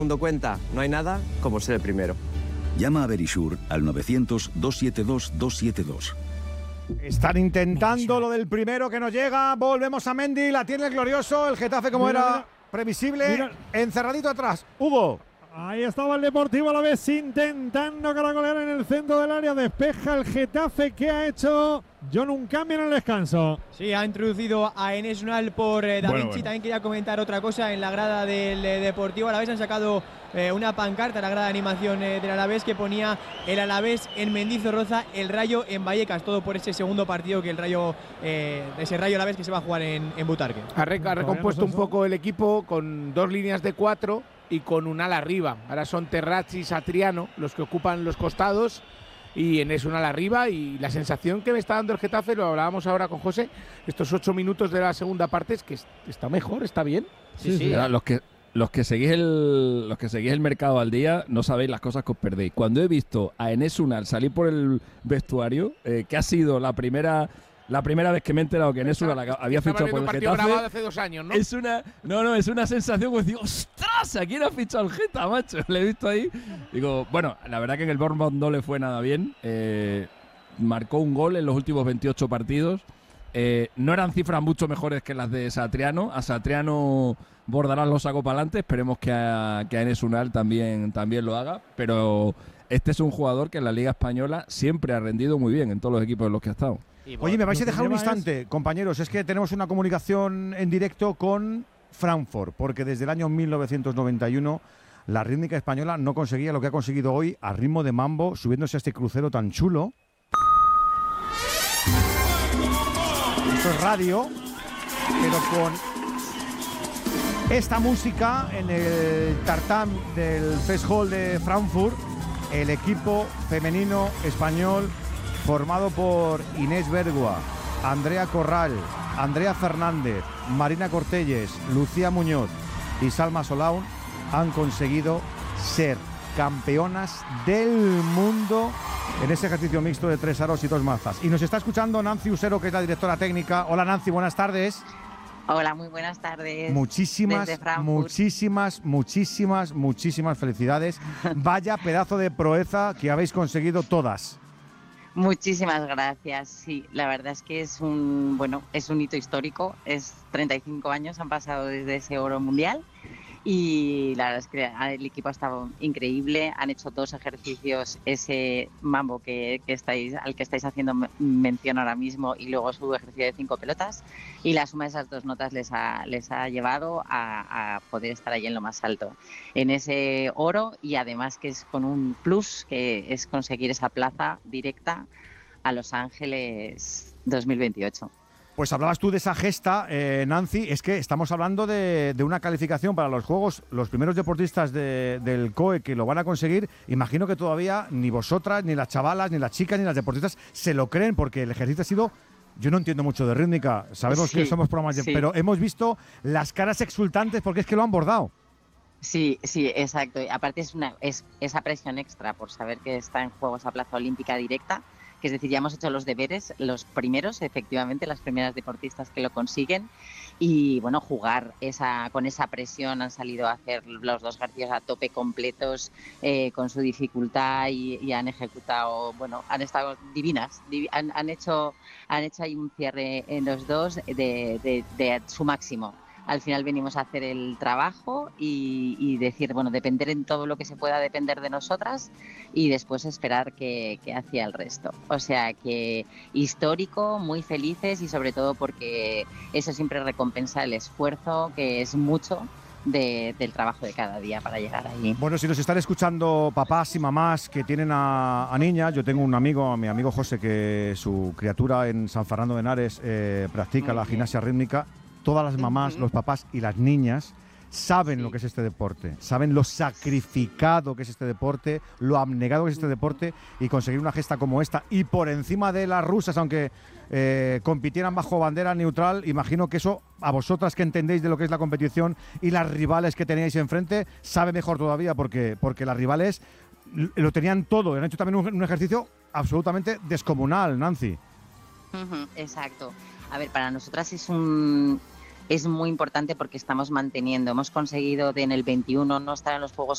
Segundo cuenta, no hay nada como ser el primero. Llama a Verisure al 900-272-272. Están intentando lo del primero que no llega. Volvemos a Mendy, la tiene el glorioso. El Getafe, como era previsible, encerradito atrás. Hugo. Ahí estaba el Deportivo Alavés intentando caracolear en el centro del área. Despeja el Getafe. ¿Qué ha hecho John? Un cambio en el descanso. Sí, ha introducido a Enes Unal por Da Vinci. Bueno. También quería comentar otra cosa. En la grada del Deportivo Alavés han sacado una pancarta en la grada de animación del Alavés que ponía el Alavés en Mendizorroza, el Rayo en Vallecas. Todo por ese segundo partido que el Rayo, ese Rayo Alavés que se va a jugar en Butarque. Ha recompuesto un poco el equipo con 2 líneas de 4 y con un ala arriba. Ahora son Terrazzi y Satriano los que ocupan los costados y Enes Unal arriba, y la sensación que me está dando el Getafe, lo hablábamos ahora con José, estos 8 minutos de la segunda parte, es que está mejor, está bien. Sí. Los que seguís el mercado al día no sabéis las cosas que os perdéis. Cuando he visto a Enes Unal salir por el vestuario, que ha sido la primera vez que me he enterado que Enes Unal había fichado por el Getafe. Grabado hace 2 años, ¿no? Es una sensación que digo, ¡ostras! ¿A quién ha fichado el Geta, macho? Le he visto ahí. Digo, bueno, la verdad que en el Bournemouth no le fue nada bien. Marcó un gol en los últimos 28 partidos. No eran cifras mucho mejores que las de Satriano. A Satriano Bordalás lo sacó para adelante. Esperemos que a Enes Unal también lo haga. Pero este es un jugador que en la Liga Española siempre ha rendido muy bien en todos los equipos en los que ha estado. Oye, me vais a dejar un instante, compañeros. Es que tenemos una comunicación en directo con Frankfurt, porque desde el año 1991 la rítmica española no conseguía lo que ha conseguido hoy a ritmo de mambo, subiéndose a este crucero tan chulo. Esto es radio, pero con esta música en el tartán del Fest Hall de Frankfurt, el equipo femenino español formado por Inés Bergua, Andrea Corral, Andrea Fernández, Marina Cortelles, Lucía Muñoz y Salma Solaun han conseguido ser campeonas del mundo en ese ejercicio mixto de 3 aros y 2 mazas. Y nos está escuchando Nancy Usero, que es la directora técnica. Hola Nancy, buenas tardes. Hola, muy buenas tardes. Muchísimas felicidades. Vaya pedazo de proeza que habéis conseguido todas. Muchísimas gracias. Sí, la verdad es que es un hito histórico. 35 años han pasado desde ese oro mundial y la verdad es que el equipo ha estado increíble. Han hecho 2 ejercicios, ese mambo al que estáis haciendo mención ahora mismo, y luego su ejercicio de 5 pelotas, y la suma de esas 2 notas les ha llevado a poder estar allí en lo más alto, en ese oro, y además que es con un plus, que es conseguir esa plaza directa a Los Ángeles 2028. Pues hablabas tú de esa gesta, Nancy. Es que estamos hablando de una calificación para los Juegos. Los primeros deportistas del COE que lo van a conseguir, imagino que todavía ni vosotras, ni las chavalas, ni las chicas, ni las deportistas se lo creen, porque el ejercicio ha sido... Yo no entiendo mucho de rítmica, sabemos que somos programas, pero hemos visto las caras exultantes porque es que lo han bordado. Sí, exacto. Y aparte es esa presión extra por saber que está en juegos a plaza olímpica directa, que es decir, ya hemos hecho los deberes, los primeros, efectivamente, las primeras deportistas que lo consiguen, y bueno, jugar con esa presión. Han salido a hacer los 2 ejercicios a tope completos, con su dificultad, y han ejecutado, han estado divinas, han hecho ahí un cierre en los 2 de su máximo. Al final venimos a hacer el trabajo y decir, depender en todo lo que se pueda depender de nosotras, y después esperar que hacía el resto. O sea que histórico, muy felices, y sobre todo porque eso siempre recompensa el esfuerzo, que es mucho del trabajo de cada día para llegar ahí. Bueno, si nos están escuchando papás y mamás que tienen a niñas, yo tengo un amigo, mi amigo José, que su criatura en San Fernando de Henares practica la gimnasia rítmica. Todas las mamás, los papás y las niñas saben lo que es este deporte, saben lo sacrificado que es este deporte, lo abnegado que es este deporte, y conseguir una gesta como esta, y por encima de las rusas, aunque compitieran bajo bandera neutral, imagino que eso a vosotras que entendéis de lo que es la competición y las rivales que teníais enfrente, sabe mejor todavía, porque las rivales lo tenían todo, han hecho también un ejercicio absolutamente descomunal, Nancy. Exacto. A ver, para nosotras es muy importante porque hemos conseguido en el 21 no estar en los Juegos